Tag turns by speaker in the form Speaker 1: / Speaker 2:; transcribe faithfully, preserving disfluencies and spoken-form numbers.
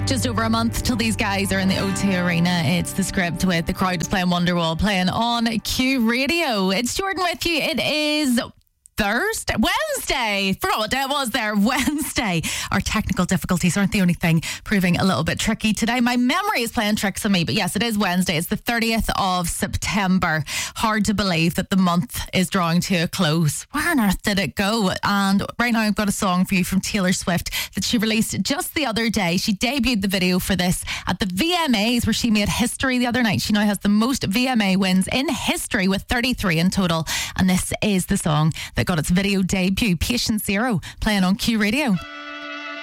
Speaker 1: Just over a month till these guys are in the O two Arena. It's The Script with the crowd playing Wonderwall, playing on Q Radio. It's Jordan with you. It is Thursday, Wednesday. Forgot what day it was there. Wednesday. Our technical difficulties aren't the only thing proving a little bit tricky today. My memory is playing tricks on me, but yes, it is Wednesday. It's the thirtieth of September. Hard to believe that the month is drawing to a close. Where on earth did it go? And right now I've got a song for you from Taylor Swift that she released just the other day. She debuted the video for this at the V M As, where she made history the other night. She now has the most V M A wins in history with thirty-three in total. And this is the song that got its video debut, Patient Zero, playing on Q Radio.